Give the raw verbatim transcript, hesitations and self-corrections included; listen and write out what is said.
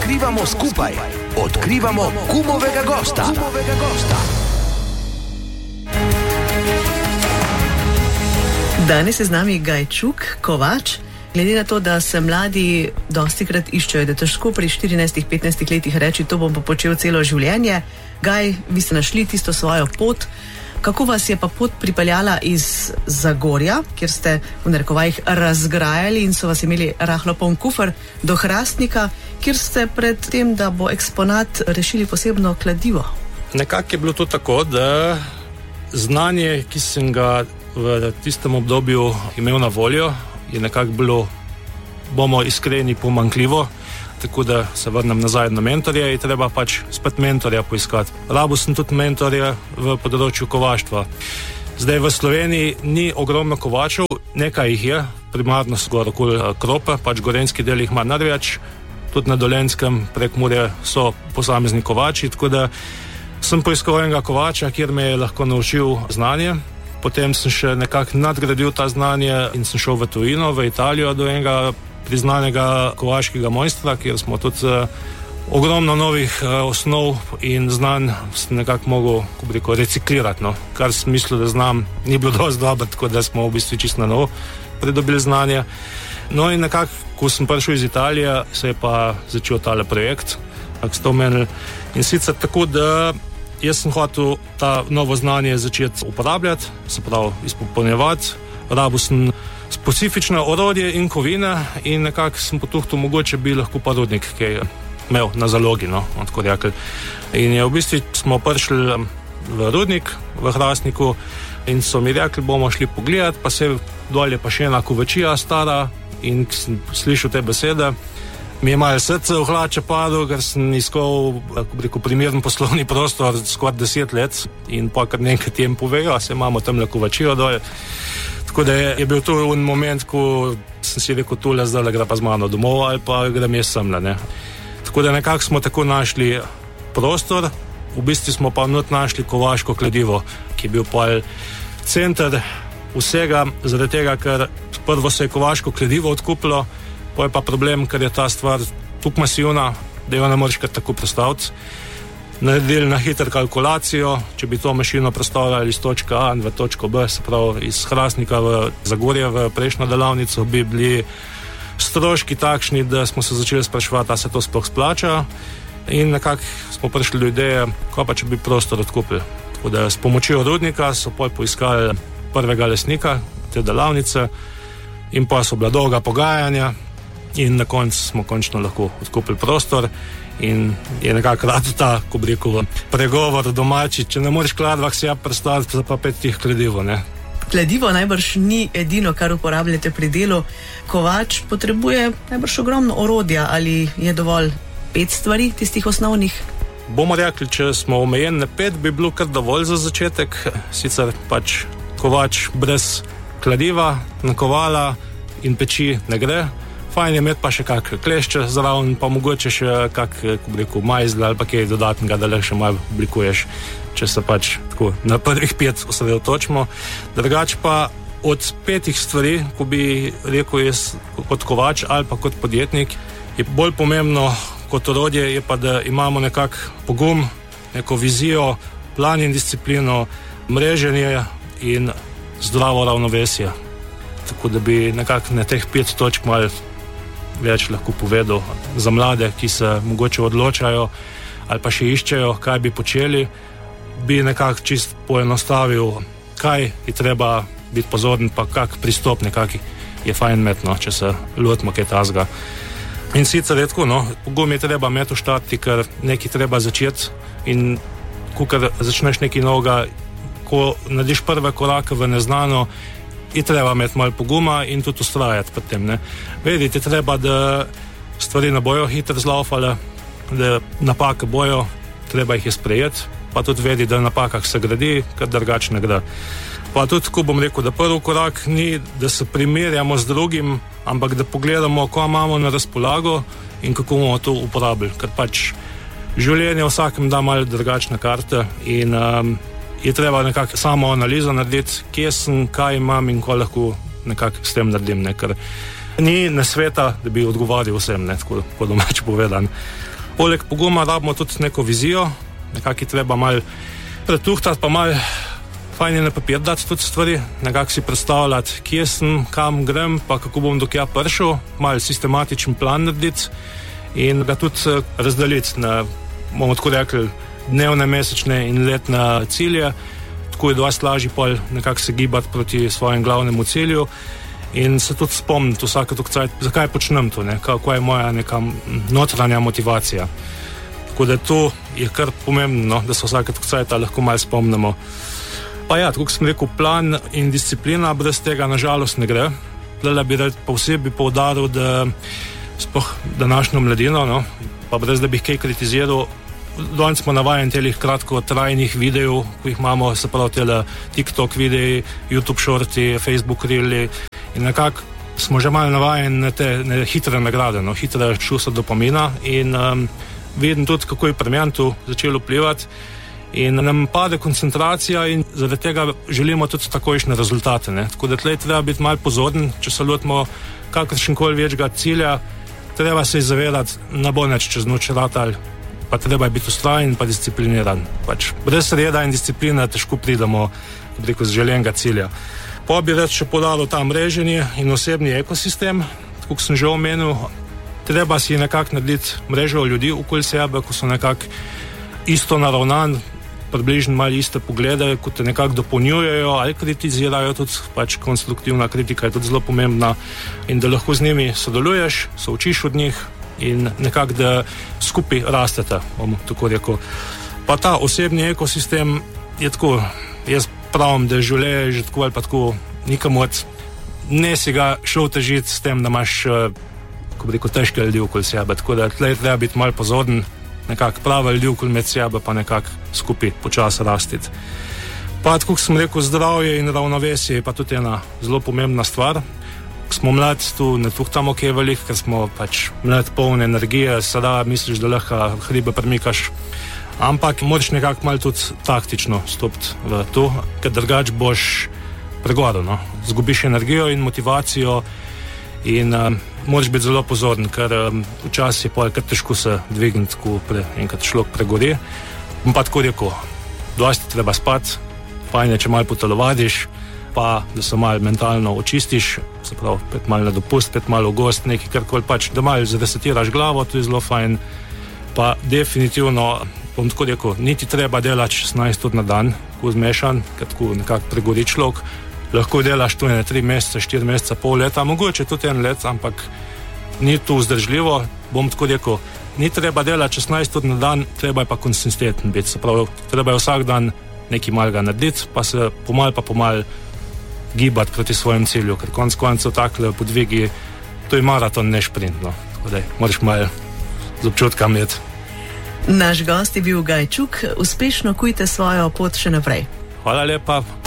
Odkrivamo skupaj. Odkrivamo Kumovega gosta. Kumovega gosta. Danes je z nami Gaj Čuk, kovač. Glede na to, da se mladi dostikrat iščejo, da težko pri štirinajstih petnajstih letih reči, to bom pa počel celo življenje. Gaj, vi ste našli tisto svojo pot. Kako vas je pa pot pripeljala iz Zagorja, kjer ste v narekovajih razgrajali in so vas imeli rahlo poln kufer, do Hrastnika, kjer ste pred tem, da bo eksponat, rešili posebno kladivo? Nekako je bilo to tako, da znanje, ki sem ga v tistem obdobju imel na voljo, je nekako bilo, bomo iskreni, pomanjkljivo. Tako da se vrnem nazaj na mentorje in treba pač spet mentorja poiskati. Rabil sem tudi mentorja v področju kovaštva. Zdaj v Sloveniji ni ogromno kovačev, nekaj jih je, primarno so gor okoli Krope, pač gorenjski del jih ima največ, tudi na Dolenjskem prek Murje so posamezni kovači, tako da sem poiskal enega kovača, kjer me je lahko naučil znanje. Potem sem še nekako nadgradil ta znanje in sem šel v tujino, v Italijo, do enega priznanega kovaškega mojstra, kjer smo tudi uh, ogromno novih uh, osnov in znanj nekako mogel, ko bi rekel, reciklirati, no. Kar sem mislil, da znam, ni bilo dosti dobro, tako da smo v bistvu čisto na novo pridobili znanje. No in nekako, ko sem prišel iz Italije, se je pa začel tale projekt, kako ste omenili. In sicer tako, da jaz sem hotel ta novo znanje začeti uporabljati, se pravi izpopolnjevati, rabil sem specifično orodje in kovine in nekako sem potuhtal, mogoče bi lahko pa rudnik kaj imel na zalogi, no, tako rekli. In je v bistvu smo prišli v rudnik v Hrastniku in so mi rekli, bomo šli pogledati, pa se dol je pa še ena kovačija stara in sem slišal te besede, mi je malo srce v hlače padlo, ker sem iskal, kako bi rekel, primeren poslovni prostor skoraj deset let in pa kar nekaj tem povedal, se imamo tamle kovačijo dol. Tako da je, je bil to un moment, ko sem si rekel, tole zdaj le gre pa z mano domov ali pa grem jaz semle, ne. Tako da nekako smo tako našli prostor, v bistvu smo pa not našli kovaško kladivo, ki je bil pa center vsega, zaradi tega, ker prvo se je kovaško kladivo odkupilo, pa je pa problem, ker je ta stvar tukaj masivna, da jo ne moreš kar tako predstaviti. Naredili na hitro kalkulacijo, če bi to mašino predstavljali iz točke A v točko B, se pravi iz Hrastnika v Zagorje v prejšnjo delavnico, bi bili stroški takšni, da smo se začeli spraševati, a se to sploh splača, in nekako smo prišli do ideje, kaj pa če bi prostor odkupili. Tako da s pomočjo rudnika so pol poiskali prvega lastnika te delavnice in pa so bila dolga pogajanja in na koncu smo končno lahko odkupili prostor. In je nekako rad ta, ko bi rekel, pregovor domači, če ne moreš kladvah si ja predstaviti, pa pet tih kladivo, ne. Kladivo najbrž ni edino, kar uporabljate pri delu. Kovač potrebuje najbrž ogromno orodja, ali je dovolj pet stvari, tistih osnovnih? Bomo rekli, če smo omejeni na pet, bi bilo kar dovolj za začetek. Sicer pač kovač brez kladiva, nakovala in peči ne gre. Fajn je imeti pa še kak klešče zraven, pa mogoče še kak, kako bi rekel, majzl ali pa kaj dodatnega, da le še malo oblikuješ, če se pač tako na prvih pet osredotočimo. Drugače pa od petih stvari, ko bi rekel jaz kot kovač ali pa kot podjetnik, je bolj pomembno kot orodje, je pa, da imamo nekak pogum, neko vizijo, plan in disciplino, mreženje in zdravo ravnovesje. Tako da bi nekako na teh pet točk malo več lahko povedal za mlade, ki se mogoče odločajo ali pa še iščejo, kaj bi počeli, bi nekako čist poenostavil, kaj je treba biti pozoren, pa kak pristop nekaki je fajn imeti, no, če se lotimo kaj tazga. In sicer je tako, no, pogum je treba imeti v štarti, ker nekaj treba začeti in ko začneš nekaj novega, ko narediš prve korake v neznano, je treba imeti malo poguma in tudi ustrajati pri tem, ne. Vedeti je treba, da stvari ne bojo hitro zlaufale, da napake bojo, treba jih je sprejeti, pa tudi vedeti, da na napakah se gradi, ker drugače ne gre. Pa tudi, ko bom rekel, da prvi korak ni, da se primerjamo z drugim, ampak da pogledamo, ko imamo na razpolago in kako bomo to uporabili, ker pač življenje vsakem da malo drugačne karte in um, je treba nekako samo analizo narediti, kje sem, kaj imam in ko lahko nekako s tem naredim, ne, ker ni nasveta, da bi odgovarjal vsem, ne, tako, tako domač povedan. Poleg poguma rabimo tudi neko vizijo, nekako je treba malo pretuhtati, pa malo fajn je na papir dati tudi stvari, nekako si predstavljati, kje sem, kam grem, pa kako bom do kja prišel, malo sistematičen plan narediti in ga tudi razdeliti na, bomo tako rekli, dnevne, mesečne in letne cilje. Tako je dosti lažje pol nekako se gibati proti svojem glavnemu cilju in se tudi spomniti vsake tokcajt, zakaj počnem to, ne? Kako je moja neka notranja motivacija. Tako da to je kar pomembno, da se vsake tokcajta lahko malo spomnimo. Pa ja, tako sem rekel, plan in disciplina, brez tega nažalost ne gre. Tlele bi rad posebej poudaril, da sploh današnjo mladino, no, pa brez da bi kaj kritiziral, danes smo navajeni telih kratkotrajnih videov, ko jih imamo, se pravi tele TikTok videi, YouTube shorti, Facebook reeli in nekako smo že malo navajeni na te na hitre nagrade, no, hitre čustva dopamina in um, vidim tudi, kako je pri meni to začelo vplivati in nam pade koncentracija in zaradi tega želimo tudi takojšnje rezultate, ne. Tako da tlej treba biti malo pozoren, če se lotimo kakršenkoli večjega cilja, treba se zavedati, ne bo nič čez noč ratal, pa treba je biti ustrajen pa discipliniran. Pač brez reda in discipline težko pridemo preko želenega cilja. Pa bi rad še podaril ta mreženje in osebni ekosistem, tako kot sem že omenil, treba si nekako narediti mrežo ljudi okoli sebe, ko so nekako isto naravnan, približno malo iste poglede, ko te nekako dopolnjujejo ali kritizirajo, tudi pač konstruktivna kritika je tudi zelo pomembna in da lahko z njimi sodeluješ, se učiš od njih in nekako, da skupaj rastete, bom tako rekel. Pa ta osebni ekosistem je tako, jaz pravim, da življenje že tako ali pa tako nikamor, ne si ga šel težiti s tem, da imaš, ko bi rekel, težke ljudi okoli sebe, tako da tlej treba biti malo pozoren, nekako prave ljudi okoli med sebe, pa nekako skupaj počasi rastiti. Pa tako, kot sem rekel, zdravje in ravnovesje je pa tudi ena zelo pomembna stvar. Ko smo mladi, tu ne tuhtamo kaj veliko, ker smo pač mladi polne energije, sada misliš, da lahko hribe premikaš, ampak moraš nekako malo tudi taktično stopiti v to, ker drugač boš pregorel, no. Zgubiš energijo in motivacijo in um, moraš biti zelo pozoren, ker um, včasih je pa kar težko se dvigniti, ko pre, enkrat človek pregori. Bom pa tako rekel, dosti treba spati, fajn je, če malo potelovadiš, pa da se malo mentalno očistiš, se pravi, pet malo na dopust, pet malo v gost, nekaj karkoli pač, da malo zaresetiraš glavo, to je zelo fajn. Pa definitivno, bom tako rekel, niti treba delati šestnajst ur na dan, ko zmešan, ker tako nekako pregori človek. Lahko delaš tu ne tri mesece, štiri mesece, pol leta, mogoče tudi en let, ampak ni to vzdržljivo. Bom tako rekel, ni treba delati šestnajst ur na dan, treba je pa konsistenten biti, se pravi, treba je vsak dan nekaj malega narediti, pa se pomal pa pomal gibati proti svojem cilju, ker konc koncev takle podvigi, to je maraton, ne šprint, no. Tako da moraš malo z občutka imeti. Naš gost je bil Gaj Čuk, uspešno kujte svojo pot še naprej. Hvala lepa.